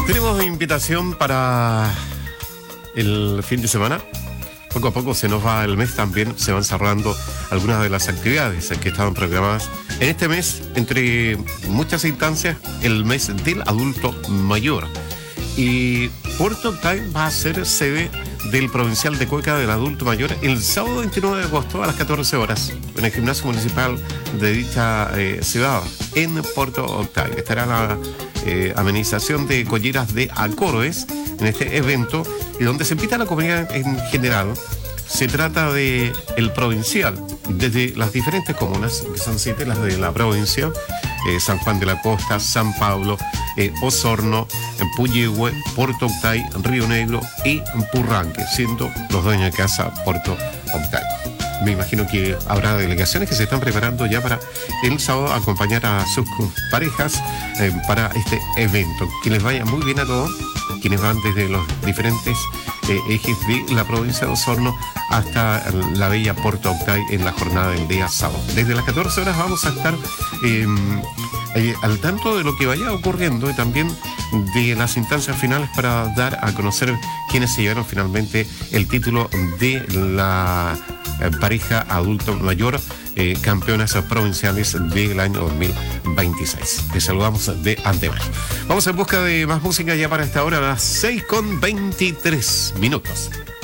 Tenemos invitación para el fin de semana. Poco a poco se nos va el mes también, se van cerrando algunas de las actividades que estaban programadas en este mes, entre muchas instancias, el mes del adulto mayor. Y Puerto Octay va a ser sede del Provincial de Cueca del Adulto Mayor el sábado 29 de agosto a las 14 horas en el gimnasio municipal de dicha ciudad, en Puerto Octay. Estará la amenización de colleras de Acoroes en este evento, y donde se invita a la comunidad en general. Se trata de el provincial, desde las diferentes comunas, que son 7 las de la provincia, San Juan de la Costa, San Pablo, Osorno, Puyehue, Puerto Octay, Río Negro y Purranque, siendo los dueños de casa Puerto Octay. Me imagino que habrá delegaciones que se están preparando ya para el sábado acompañar a sus parejas para este evento. Que les vaya muy bien a todos, quienes van desde los diferentes ejes de la provincia de Osorno hasta la bella Puerto Octay en la jornada del día sábado. Desde las 14 horas vamos a estar al tanto de lo que vaya ocurriendo y también de las instancias finales para dar a conocer quienes se llevaron finalmente el título de la pareja adulto mayor, campeonas provinciales del año 2026. Les saludamos de antemano. Vamos en busca de más música ya para esta hora, a las 6:23 minutos.